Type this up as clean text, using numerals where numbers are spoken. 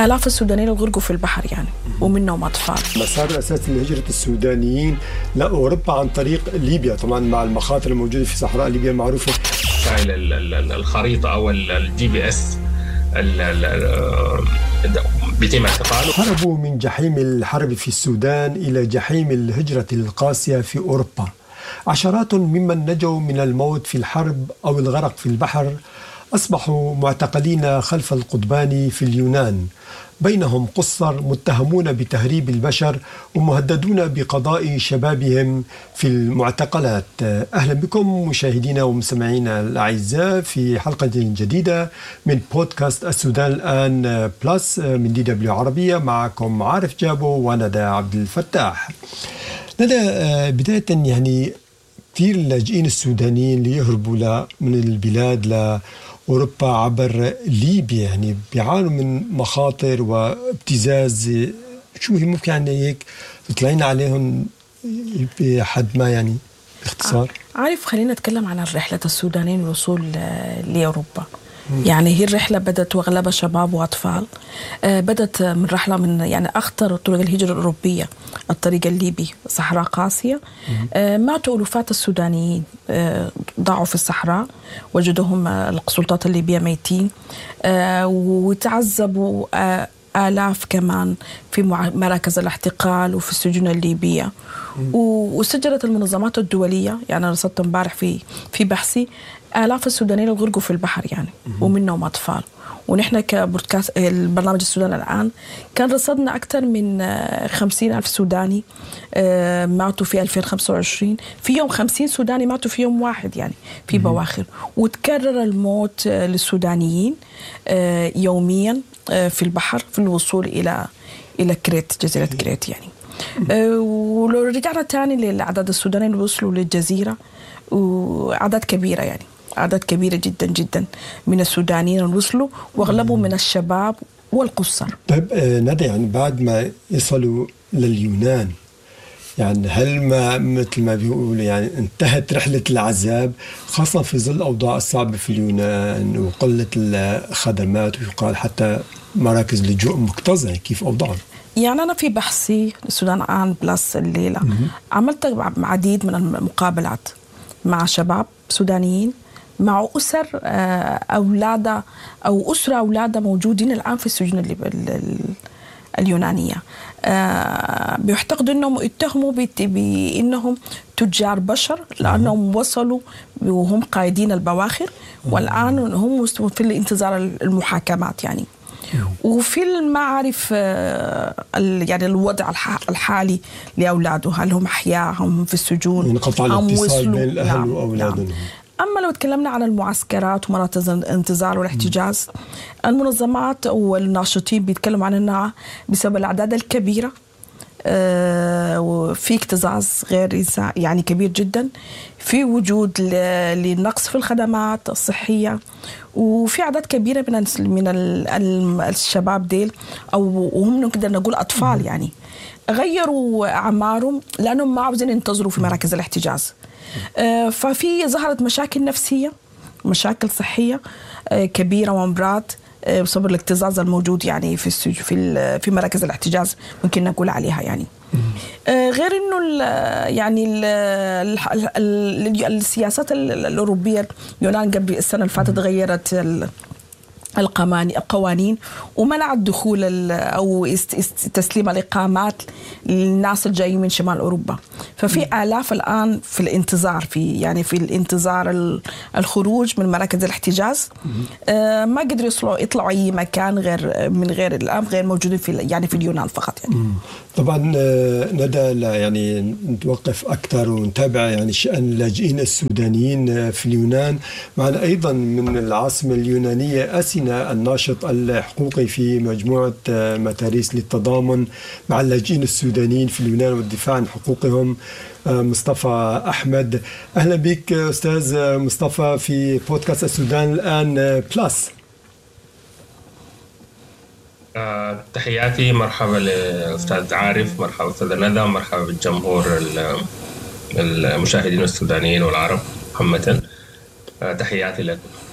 آلاف السودانيين غرقوا في البحر يعني، ومنهم أطفال. مسار الأساسي لهجرة السودانيين لأوروبا عن طريق ليبيا، طبعا مع المخاطر الموجودة في صحراء ليبيا المعروفة. الخريطة أو الGPS بيتم اعتقاله. هربوا من جحيم الحرب في السودان إلى جحيم الهجرة القاسية في أوروبا. عشرات ممن نجوا من الموت في الحرب أو الغرق في البحر أصبحوا معتقلين خلف القضبان في اليونان، بينهم قُصّر متهمون بتهريب البشر ومهددون بقضاء شبابهم في المعتقلات. أهلا بكم مشاهدينا ومستمعينا الأعزاء في حلقة جديدة من بودكاست السودان الآن بلس من DW عربية. معكم عارف جابو وندى عبد الفتاح. ندى، بداية يعني كثير اللاجئين السودانيين اللي يهربوا من البلاد أوروبا عبر ليبيا يعني بيعانوا من مخاطر وابتزاز. شو هي ممكن يعني هيك تطلعين عليهم بحد ما يعني باختصار؟ عارف، خلينا نتكلم عن الرحلة السودانيين الوصول لأوروبا. يعني هي الرحلة بدأت وأغلبها شباب وأطفال. بدأت من رحلة من يعني أخطر طرق الهجرة الأوروبية، الطريق الليبي، صحراء قاسية. ماتوا ألوفات السودانيين، ضاعوا في الصحراء، وجدوهم السلطات الليبية ميتين، وتعذبوا آلاف كمان في مراكز الاحتقال وفي السجون الليبية. وسجلت المنظمات الدولية، يعني رصدت امبارح في بحثي آلاف السودانيين غرقوا في البحر يعني، ومنهم أطفال. ونحن كبودكاست البرنامج السودان الآن كان رصدنا أكثر من 50,000 سوداني ماتوا في 2025. في يوم 50 سوداني ماتوا في يوم واحد يعني في بواخر. وتكرر الموت للسودانيين يوميا في البحر في الوصول إلى كريت، جزيرة كريت يعني. ولو رجعنا تاني للعدد السودانيين اللي وصلوا للجزيرة، وعدد كبيرة يعني، أعداد كبيرة جدا جدا من السودانيين وصلوا، واغلبهم من الشباب والقُصّر. طيب ندى، يعني بعد ما يصلوا لليونان، يعني هل ما مثل ما بيقولوا يعني انتهت رحلة العذاب، خاصة في ظل الأوضاع الصعبة في اليونان وقلة الخدمات، ويقال حتى مراكز لجوء مكتظة؟ كيف أوضاعهم؟ يعني أنا في بحثي السودان الآن بلس الليلة عملت عديد من المقابلات مع شباب سودانيين، مع أسر أولادها أو أسرة أولادها موجودين الآن في السجون اليونانية. بيعتقدوا أنهم اتهموا بأنهم تجار بشر، لأنهم وصلوا وهم قائدين البواخر، والآن هم في الانتظار المحاكمات يعني. وفي المعرف يعني الوضع الحالي لأولاده، هل هم أحياء، هم في السجون، انقطع الاتصال بين الأهل وأولادهم. أما لو تكلمنا عن المعسكرات ومراكز الانتظار والاحتجاز، المنظمات والناشطين بيتكلموا عن أنها بسبب الأعداد الكبيرة وفي اكتظاظ غير يعني كبير جدا، في وجود لنقص في الخدمات الصحية، وفي أعداد كبيرة من الشباب ديل، أو وهم نقدر نقول أطفال يعني، غيروا أعمارهم لأنهم ما عاوزين ينتظروا في مراكز الاحتجاز. ففي ظهرت مشاكل نفسية، مشاكل صحية كبيرة وأمراض بسبب الاكتظاظ الموجود يعني في مراكز الاحتجاز، ممكن نقول عليها يعني. غير إنه يعني السياسات الأوروبية، اليونان قبل السنة اللي فاتت غيرت القوانين ومنعت دخول أو تسليم الإقامات للناس الجايين من شمال أوروبا. ففي آلاف الآن في الانتظار، في الانتظار الخروج من مراكز الاحتجاز، ما قدروا يطلعوا أي مكان غير الآن غير موجودين في اليونان فقط يعني. طبعا ندى، يعني نتوقف أكثر ونتابع يعني شأن اللاجئين السودانيين في اليونان. معنا أيضا من العاصمة اليونانية أسينا، الناشط الحقوقي في مجموعة متاريس للتضامن مع اللاجئين السودانيين في اليونان والدفاع عن حقوقهم، مصطفى أحمد. أهلا بك أستاذ مصطفى في بودكاست السودان الآن بلس. تحياتي، مرحبا لأستاذ عارف، مرحبا أستاذ ندى، مرحبا بالجمهور المشاهدين السودانيين والعرب عامة. تحياتي لكم.